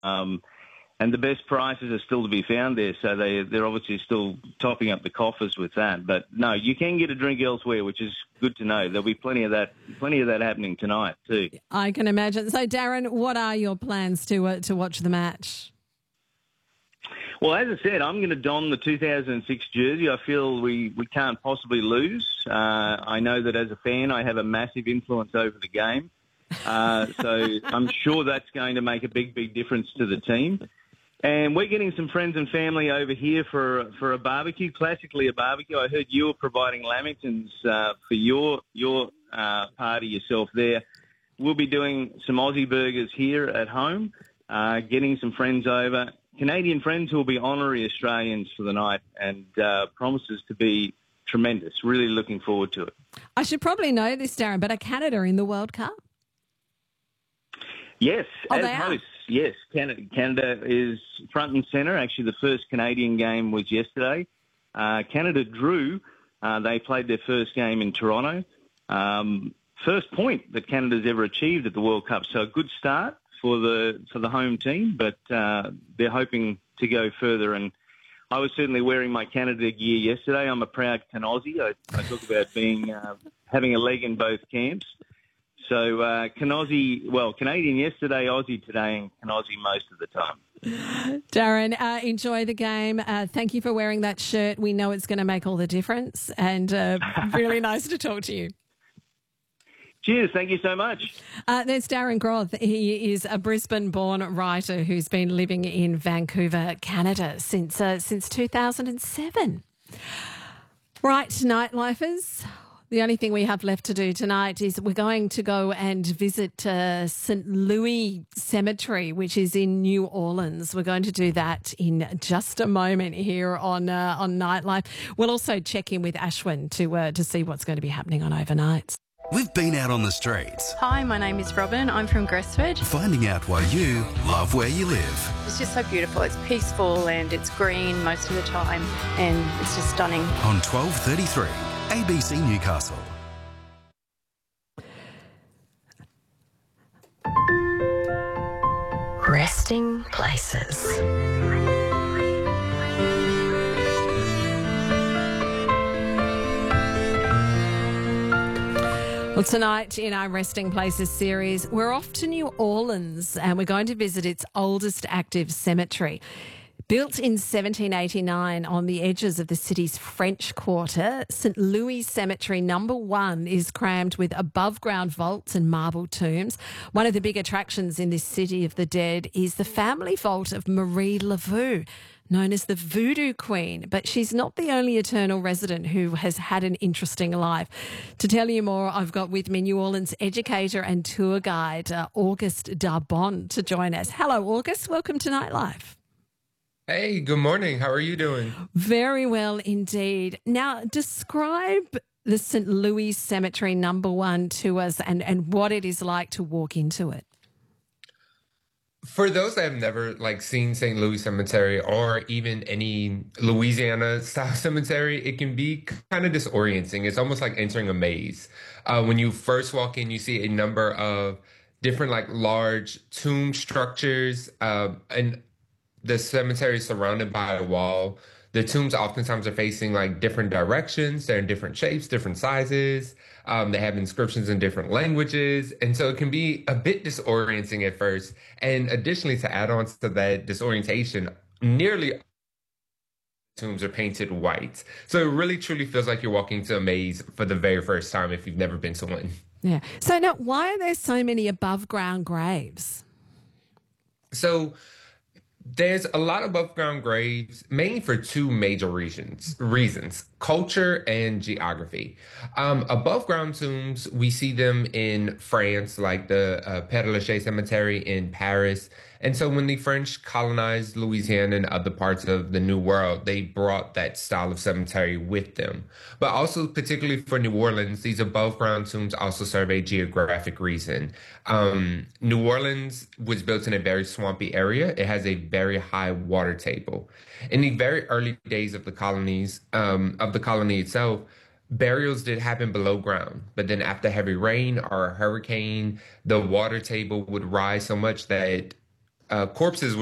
And the best prices are still to be found there, so they're obviously still topping up the coffers with that. But no, you can get a drink elsewhere, which is good to know. There'll be plenty of that happening tonight too. I can imagine. So, Darren, what are your plans to watch the match? Well, as I said, I'm going to don the 2006 jersey. I feel we can't possibly lose. I know that as a fan, I have a massive influence over the game. So I'm sure that's going to make a big difference to the team. And we're getting some friends and family over here for a barbecue, classically a barbecue. I heard you were providing lamingtons for your party yourself there. We'll be doing some Aussie burgers here at home, getting some friends over. Canadian friends who will be honorary Australians for the night, and promises to be tremendous. Really looking forward to it. I should probably know this, Darren, but are Canada in the World Cup? Yes, as hosts. Yes, Canada is front and centre. Actually, the first Canadian game was yesterday. Canada drew. They played their first game in Toronto. First point that Canada's ever achieved at the World Cup. So a good start for the home team, but they're hoping to go further. And I was certainly wearing my Canada gear yesterday. I'm a proud Can-Aussie. I talk about having a leg in both camps. So Canadian yesterday, Aussie today, and Can-Aussie most of the time. Darren, enjoy the game. Thank you for wearing that shirt. We know it's going to make all the difference, and really nice to talk to you. Cheers. Thank you so much. There's Darren Groth. He is a Brisbane-born writer who's been living in Vancouver, Canada since 2007. Right, Nightlifers. The only thing we have left to do tonight is we're going to go and visit St. Louis Cemetery, which is in New Orleans. We're going to do that in just a moment here on Nightlife. We'll also check in with Ashwin to see what's going to be happening on overnights. We've been out on the streets. Hi, my name is Robin. I'm from Gresford. Finding out why you love where you live. It's just so beautiful. It's peaceful and it's green most of the time, and it's just stunning. On 12:33. ABC Newcastle. Resting places. Well, tonight in our Resting Places series, we're off to New Orleans and we're going to visit its oldest active cemetery. Built in 1789 on the edges of the city's French Quarter, St. Louis Cemetery No. 1 is crammed with above-ground vaults and marble tombs. One of the big attractions in this city of the dead is the family vault of Marie Laveau, known as the Voodoo Queen. But she's not the only eternal resident who has had an interesting life. To tell you more, I've got with me New Orleans educator and tour guide, August Darbon, to join us. Hello, August. Welcome to Nightlife. Hey, good morning. How are you doing? Very well indeed. Now, describe the St. Louis Cemetery No. 1 to us and what it is like to walk into it. For those that have never seen St. Louis Cemetery or even any Louisiana-style cemetery, it can be kind of disorienting. It's almost like entering a maze. When you first walk in, you see a number of different large tomb structures, and the cemetery is surrounded by a wall. The tombs oftentimes are facing different directions. They're in different shapes, different sizes. They have inscriptions in different languages. And so it can be a bit disorienting at first. And additionally, to add on to that disorientation, nearly all tombs are painted white. So it really truly feels like you're walking to a maze for the very first time if you've never been to one. Yeah. So now, why are there so many above ground graves? So there's a lot of above-ground graves, mainly for two major reasons: culture and geography. Above-ground tombs, we see them in France, like the Père Lachaise Cemetery in Paris. And so when the French colonized Louisiana and other parts of the New World, they brought that style of cemetery with them. But also, particularly for New Orleans, these above-ground tombs also serve a geographic reason. New Orleans was built in a very swampy area. It has a very high water table. In the very early days of the colonies, of the colony itself, burials did happen below ground. But then after heavy rain or a hurricane, the water table would rise so much that corpses